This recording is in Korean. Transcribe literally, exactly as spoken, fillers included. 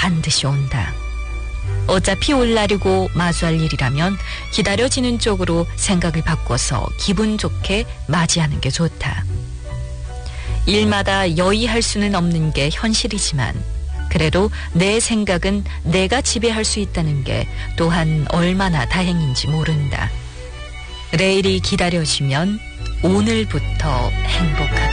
반드시 온다. 어차피 올 날이고 마주할 일이라면 기다려지는 쪽으로 생각을 바꿔서 기분 좋게 맞이하는 게 좋다. 일마다 여의할 수는 없는 게 현실이지만 그래도 내 생각은 내가 지배할 수 있다는 게 또한 얼마나 다행인지 모른다. 내일이 기다려지면 오늘부터 행복하다.